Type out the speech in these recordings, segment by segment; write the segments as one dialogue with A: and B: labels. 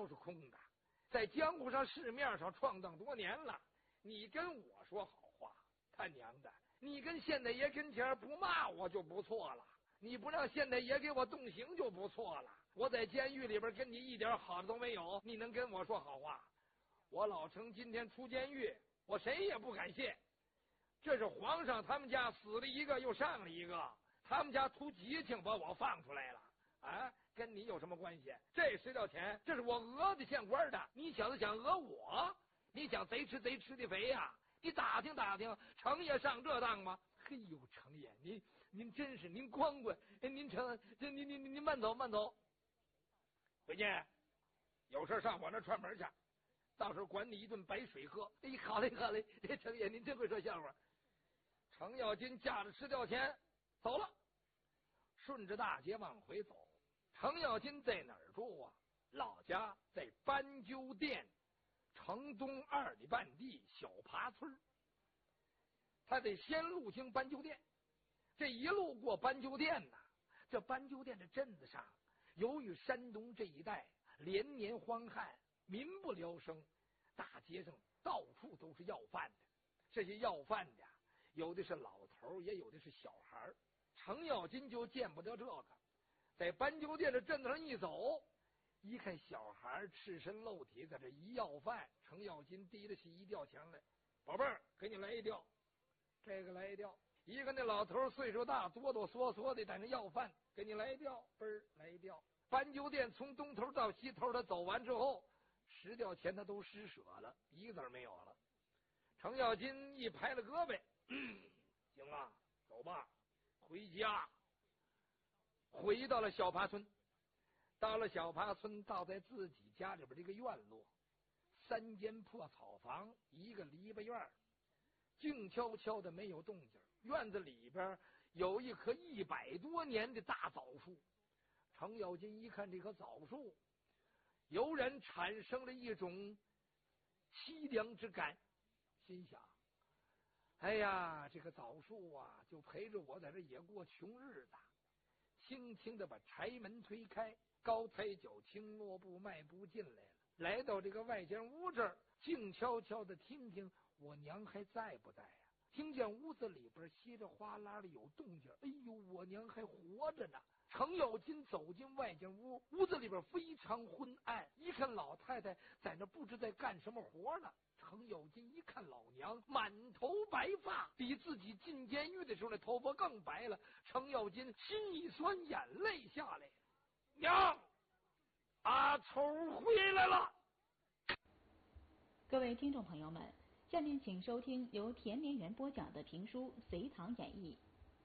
A: 都是空的。在江湖上市面上闯荡多年了，你跟我说好话，他娘的，你跟县太爷跟前不骂我就不错了，你不让县太爷给我动刑就不错了。我在监狱里边跟你一点好的都没有，你能跟我说好话？我老成今天出监狱，我谁也不敢谢。这是皇上他们家死了一个又上了一个，他们家图吉庆把我放出来了啊，跟你有什么关系？这10吊钱这是我讹的县官的，你小子想讹我？你想贼吃的肥呀？你打听打听，程爷上这当吗？嘿呦，程爷，您真是您光棍，您成这您慢走慢走，回见，有事上我那串门去，到时候管你一顿白水喝。哎，好嘞好嘞，程爷您真会说笑话。程咬金驾着10吊钱走了，顺着大街往回走。程咬金在哪儿住啊？老家在斑鸠店城东2里半地小爬村。他得先路经斑鸠店，这一路过斑鸠店呢，这斑鸠店这镇子上，由于山东这一带连年荒旱，民不聊生，大街上到处都是要饭的。这些要饭的有的是老头，也有的是小孩。程咬金就见不得这个，在斑鸠店的镇子上一走，一看小孩赤身露体在这一要饭，程咬金提得起1吊钱来，宝贝儿，给你来1吊，这个来1吊。一个那老头岁数大，哆哆嗦嗦的在那要饭，给你来1吊，嘣儿来1吊。斑鸠店从东头到西头，他走完之后，10吊钱他都施舍了，一个字没有了。程咬金一拍了胳膊，行了，走吧，回家。回到了小爬村，到了小爬村，倒在自己家里边这个院落，3间破草房，一个篱笆院，静悄悄的没有动静。院子里边有一棵100多年的大枣树。程咬金一看这棵枣树，油然产生了一种凄凉之感，心想：哎呀，这个枣树啊，就陪着我在这也过穷日子。轻轻的把柴门推开，高抬脚轻落步迈步进来了。来到这个外间屋这儿，静悄悄的听听我娘还在不在呀？听见屋子里边稀里哗啦的有动静，哎呦，我娘还活着呢。程咬金走进外间屋，屋子里边非常昏暗，一看老太太在那不知在干什么活呢。程咬金一看老娘满头白发，比自己进监狱的时候那头发更白了。程咬金心一酸，眼泪下来。娘，阿丑回来了。
B: 各位听众朋友们，下面请收听由田连元播讲的评书《隋唐演义》。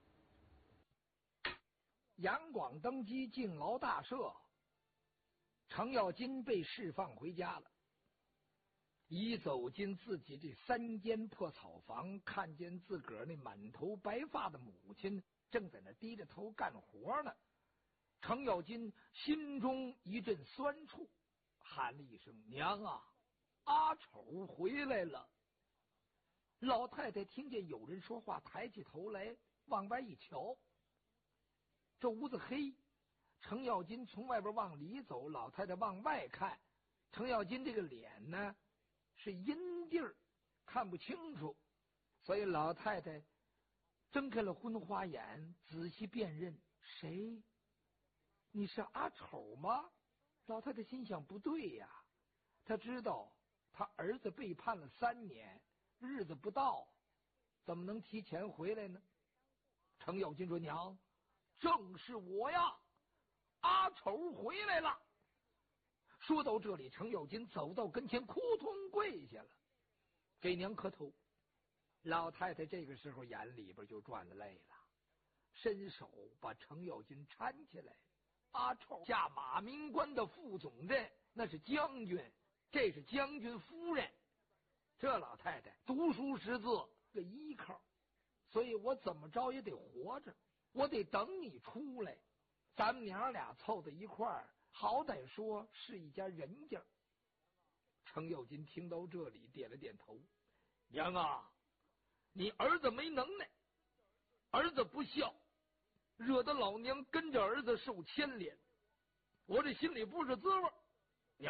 A: 杨广登基，进牢大赦，程咬金被释放回家了。一走进自己这3间破草房，看见自个儿那满头白发的母亲正在那低着头干活呢。程咬金心中一阵酸楚，喊了一声：“娘啊，阿丑回来了。”老太太听见有人说话，抬起头来往外一瞧，这屋子黑，程咬金从外边往里走，老太太往外看，程咬金这个脸呢是阴地儿，看不清楚，所以老太太睁开了昏花眼，仔细辨认：“谁？你是阿丑吗？”老太太心想：不对呀，她知道她儿子被判了3年，日子不到，怎么能提前回来呢？程咬金说：“娘，正是我呀，阿丑回来了。”说到这里，程咬金走到跟前，扑通跪下了，给娘磕头。老太太这个时候眼里边就转了泪了，伸手把程咬金搀起来。阿丑下马明关的副总镇，那是将军，这是将军夫人。这老太太读书识字个依靠，所以我怎么着也得活着，我得等你出来，咱们娘俩凑在一块儿，好歹说是一家人家。程咬金听到这里点了点头：“娘啊，你儿子没能耐，儿子不孝，惹得老娘跟着儿子受牵连，我这心里不是滋味。